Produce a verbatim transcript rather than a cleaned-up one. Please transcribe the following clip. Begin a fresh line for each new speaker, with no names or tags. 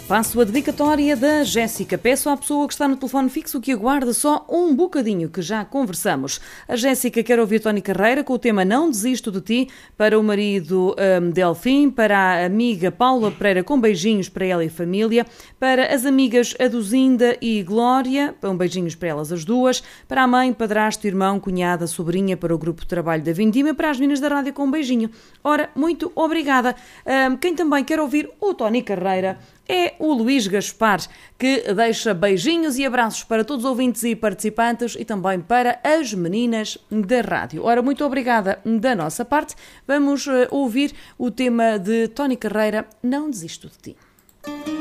Faço a dedicatória da Jéssica. Peço à pessoa que está no telefone fixo que aguarde só um bocadinho, que já conversamos. A Jéssica quer ouvir Tony Carreira com o tema Não Desisto de Ti, para o marido um, Delfim, para a amiga Paula Pereira com beijinhos para ela e família, para as amigas Aduzinda e Glória, um beijinhos para elas as duas, para a mãe, padrasto, irmão, cunhada, sobrinha, para o grupo de trabalho da Vindima, para as meninas da rádio com um beijinho. Ora, muito obrigada. Um, quem também quer ouvir o Tony Carreira é o Luís Gaspar, que deixa beijinhos e abraços para todos os ouvintes e participantes e também para as meninas da rádio. Ora, muito obrigada da nossa parte. Vamos uh, ouvir o tema de Tony Carreira, Não Desisto de Ti.